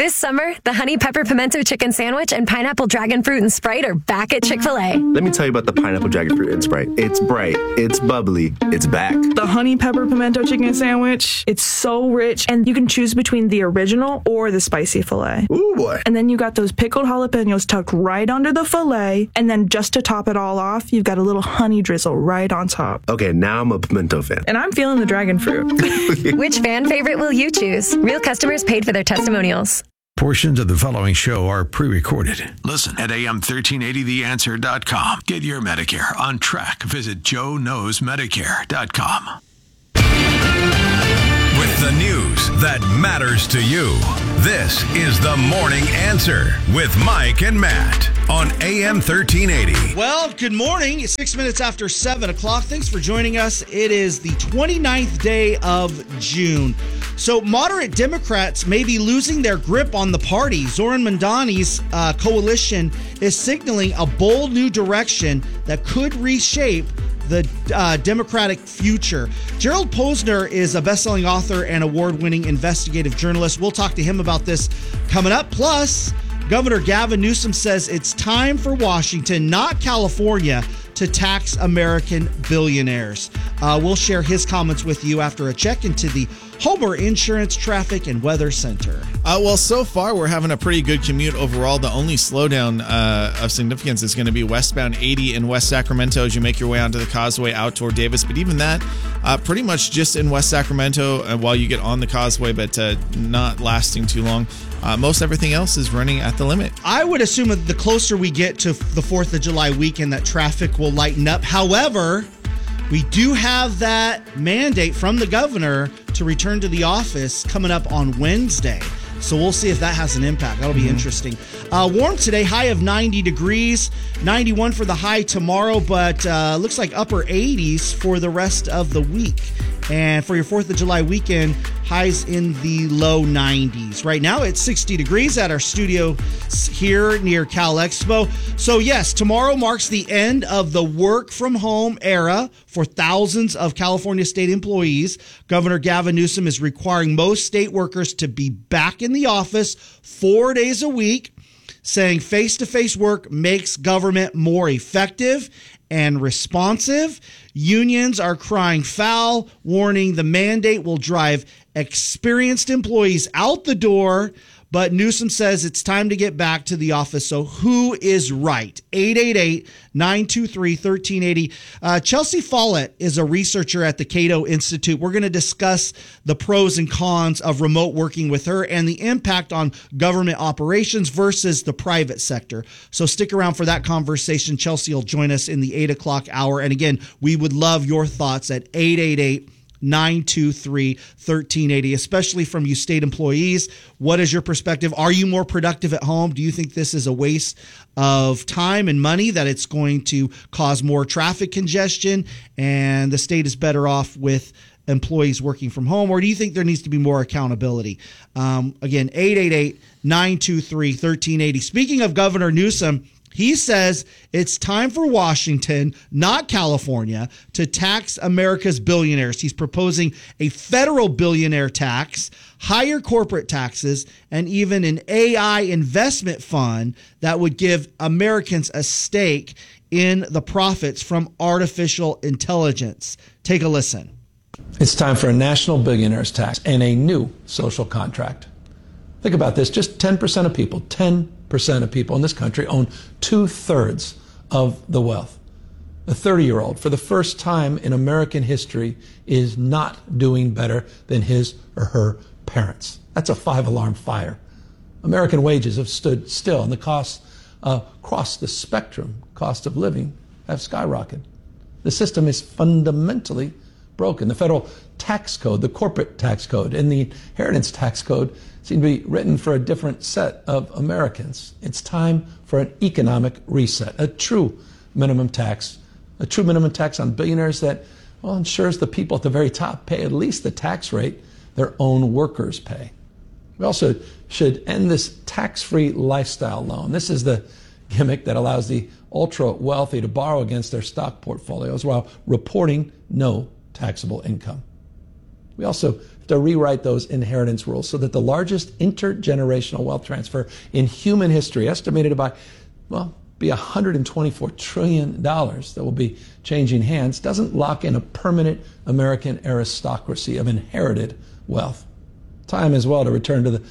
This summer, the Honey Pepper Pimento Chicken Sandwich and Pineapple Dragon Fruit and Sprite are back at Chick-fil-A. Let me tell you about the Pineapple Dragon Fruit and Sprite. It's bright, it's bubbly, it's back. The Honey Pepper Pimento Chicken Sandwich, it's so rich, and you can choose between the original or the spicy filet. Ooh, boy. And then you got those pickled jalapenos tucked right under the filet, and then just to top it all off, you've got a little honey drizzle right on top. Okay, now I'm a pimento fan. And I'm feeling the dragon fruit. Which fan favorite will you choose? Real customers paid for their testimonials. Portions of the following show are pre-recorded. Listen at am1380theanswer.com. Get your Medicare on track. Visit joeknowsmedicare.com. With the news that matters to you, this is The Morning Answer with Mike and Matt on AM 1380. Well, good morning. It's 6 minutes after 7 o'clock. Thanks for joining us. It is the 29th day of June. So moderate Democrats may be losing their grip on the party. Zoran Mandani's coalition is signaling a bold new direction that could reshape the Democratic future. Gerald Posner is a best-selling author and award-winning investigative journalist. We'll talk to him about this coming up. Plus, Governor Gavin Newsom says it's time for Washington, not California, to tax American billionaires. We'll share his comments with you after a check into the Homer Insurance Traffic and Weather Center. Well, so far we're having a pretty good commute overall. The only slowdown of significance is going to be westbound 80 in West Sacramento as you make your way onto the causeway out toward Davis. But even that, pretty much just in West Sacramento while you get on the causeway, but not lasting too long. Most everything else is running at the limit. I would assume that the closer we get to the 4th of July weekend, that traffic will lighten up. However, we do have that mandate from the governor to return to the office coming up on Wednesday. So we'll see if that has an impact. That'll be interesting. Warm today, high of 90 degrees, 91 for the high tomorrow, but looks like upper 80s for the rest of the week. And for your 4th of July weekend, highs in the low 90s. Right now, it's 60 degrees at our studio here near Cal Expo. So yes, tomorrow marks the end of the work from home era for thousands of California state employees. Governor Gavin Newsom is requiring most state workers to be back in the office 4 days a week, saying face-to-face work makes government more effective and responsive. Unions are crying foul, warning the mandate will drive experienced employees out the door. But Newsom says it's time to get back to the office. So who is right? 888-923-1380. Chelsea Follett is a researcher at the Cato Institute. We're going to discuss the pros and cons of remote working with her and the impact on government operations versus the private sector. So stick around for that conversation. Chelsea will join us in the 8 o'clock hour. And again, we would love your thoughts at 888-923-1380, especially from you state employees. What is your perspective? Are you more productive at home? Do you think this is a waste of time and money, that it's going to cause more traffic congestion and the state is better off with employees working from home? Or do you think there needs to be more accountability? Again, 888-923-1380. Speaking of Governor Newsom, he says it's time for Washington, not California, to tax America's billionaires. He's proposing a federal billionaire tax, higher corporate taxes, and even an AI investment fund that would give Americans a stake in the profits from artificial intelligence. Take a listen. It's time for a national billionaires tax and a new social contract. Think about this. Just 10% of people, 10% of people in this country own 2/3 of the wealth. A 30-year-old, for the first time in American history, is not doing better than his or her parents. That's a 5-alarm fire. American wages have stood still, and the costs across the spectrum, cost of living, have skyrocketed. The system is fundamentally broken. The federal tax code, the corporate tax code, and the inheritance tax code seem to be written for a different set of Americans. It's time for an economic reset, a true minimum tax on billionaires that, well, ensures the people at the very top pay at least the tax rate their own workers pay. We also should end this tax-free lifestyle loan. This is the gimmick that allows the ultra-wealthy to borrow against their stock portfolios while reporting no taxable income. We also have to rewrite those inheritance rules so that the largest intergenerational wealth transfer in human history, estimated by, be $124 trillion that will be changing hands, doesn't lock in a permanent American aristocracy of inherited wealth. Time as well to return to the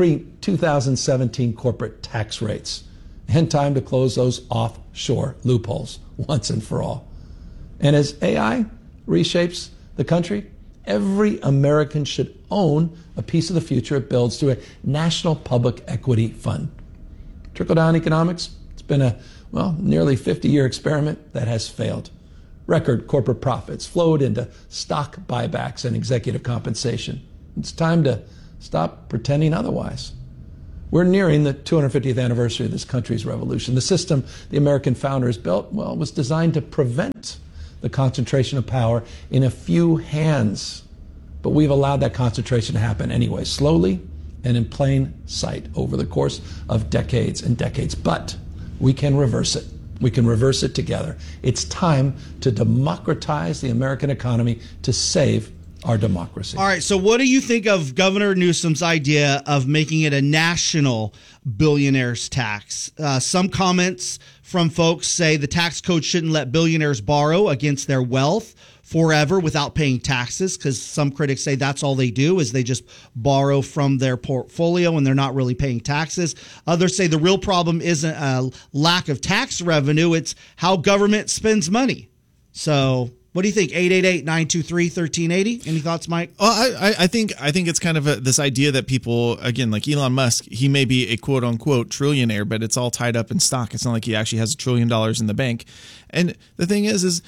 pre-2017 corporate tax rates, and time to close those offshore loopholes once and for all. And as AI reshapes the country, every American should own a piece of the future it builds through a national public equity fund. Trickle-down economics, it's been a, nearly 50-year experiment that has failed. Record corporate profits flowed into stock buybacks and executive compensation. It's time to stop pretending otherwise. We're nearing the 250th anniversary of this country's revolution. The system the American founders built, was designed to prevent the concentration of power in a few hands. But we've allowed that concentration to happen anyway, slowly and in plain sight over the course of decades and decades. But we can reverse it. We can reverse it together. It's time to democratize the American economy to save our democracy. All right, so what do you think of Governor Newsom's idea of making it a national billionaires tax? Some comments from folks say the tax code shouldn't let billionaires borrow against their wealth forever without paying taxes, because some critics say that's all they do is they just borrow from their portfolio and they're not really paying taxes. Others say the real problem isn't a lack of tax revenue, it's how government spends money. So what do you think? 888-923-1380. Any thoughts, Mike? I think it's kind of this idea that people, again, like Elon Musk, he may be a quote unquote trillionaire, but it's all tied up in stock. It's not like he actually has $1 trillion in the bank. And the thing is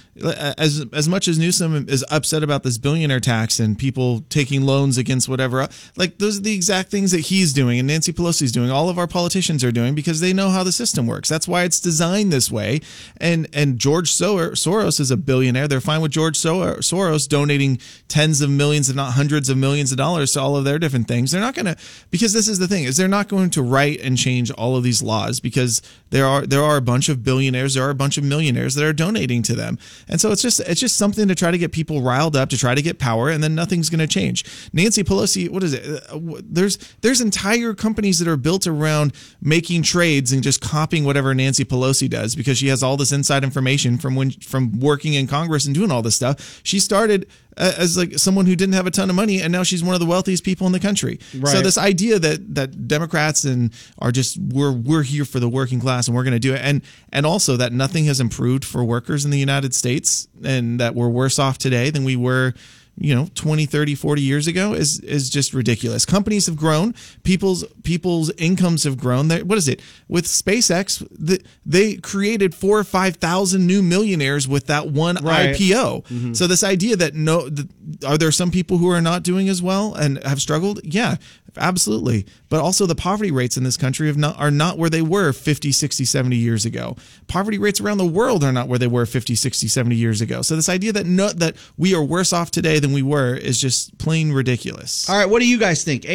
as much as Newsom is upset about this billionaire tax and people taking loans against whatever, like those are the exact things that he's doing and Nancy Pelosi's doing. All of our politicians are doing because they know how the system works. That's why it's designed this way. And George Soros is a billionaire. They're fine with George Soros donating tens of millions, if not hundreds of millions of dollars to all of their different things. They're not going to, because this is the thing, is they're not going to write and change all of these laws because there are a bunch of billionaires, there are a bunch of millionaires that are donating to them. And so it's just something to try to get people riled up, to try to get power, and then nothing's going to change. Nancy Pelosi, what is it? There's entire companies that are built around making trades and just copying whatever Nancy Pelosi does because she has all this inside information from working in Congress and doing all this stuff. She started as like someone who didn't have a ton of money, and now she's one of the wealthiest people in the country. Right. So this idea that Democrats are just we're here for the working class and we're going to do it, and also that nothing has improved for workers in the United States and that we're worse off today than we were 20, 30, 40 years ago is just ridiculous. Companies have grown. People's incomes have grown. What is it? With SpaceX, they created 4,000 or 5,000 new millionaires with that one IPO. Mm-hmm. So this idea that are there some people who are not doing as well and have struggled? Yeah, absolutely. But also the poverty rates in this country are not where they were 50, 60, 70 years ago. Poverty rates around the world are not where they were 50, 60, 70 years ago. So this idea that we are worse off today than we were is just plain ridiculous. All right, what do you guys think?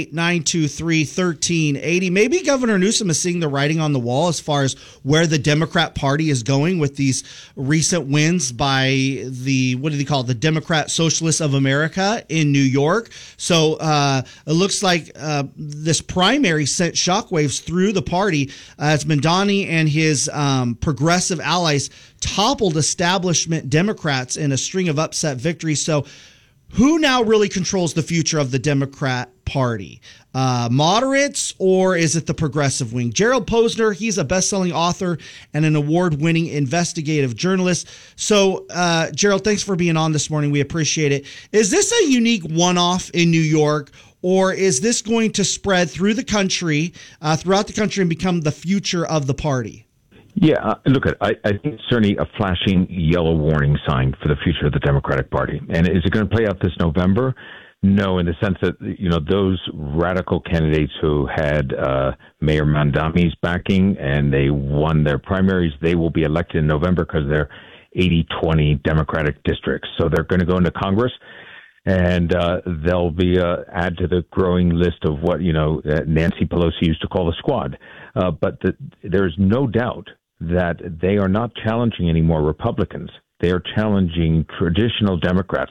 888-923-1380. Maybe Governor Newsom is seeing the writing on the wall as far as where the Democrat Party is going with these recent wins by the Democrat Socialists of America in New York. So it looks like this primary sent shockwaves through the party as Mamdani and his progressive allies toppled establishment Democrats in a string of upset victories. So who now really controls the future of the Democrat Party? Moderates, or is it the progressive wing? Gerald Posner, he's a best-selling author and an award-winning investigative journalist. So, Gerald, thanks for being on this morning. We appreciate it. Is this a unique one-off in New York, or is this going to spread throughout the country and become the future of the party? Yeah, look, I think it's certainly a flashing yellow warning sign for the future of the Democratic Party. And is it going to play out this November? No, in the sense that, those radical candidates who had Mayor Mamdani's backing and they won their primaries, they will be elected in November because they're 80-20 Democratic districts. So they're going to go into Congress. And they'll be add to the growing list of what Nancy Pelosi used to call the squad. But there's no doubt that they are not challenging any more Republicans. They are challenging traditional Democrats,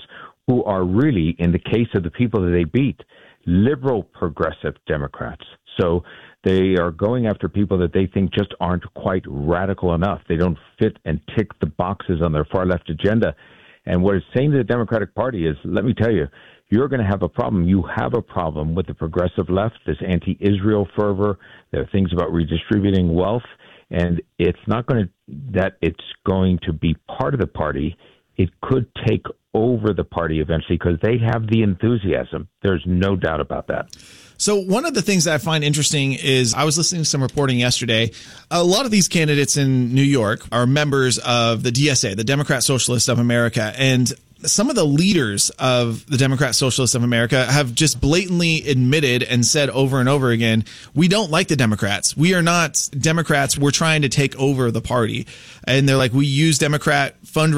who are really, in the case of the people that they beat, liberal progressive Democrats. So they are going after people that they think just aren't quite radical enough. They don't fit and tick the boxes on their far left agenda. And what it's saying to the Democratic Party is, let me tell you, you're going to have a problem. You have a problem with the progressive left, this anti-Israel fervor. There are things about redistributing wealth. And it's not going to be part of the party. It could take over the party eventually because they have the enthusiasm. There's no doubt about that. So one of the things that I find interesting is I was listening to some reporting yesterday. A lot of these candidates in New York are members of the DSA, the Democrat Socialists of America, and some of the leaders of the Democrat Socialists of America have just blatantly admitted and said over and over again, we don't like the Democrats. We are not Democrats. We're trying to take over the party. And they're like, we use Democrat fundraising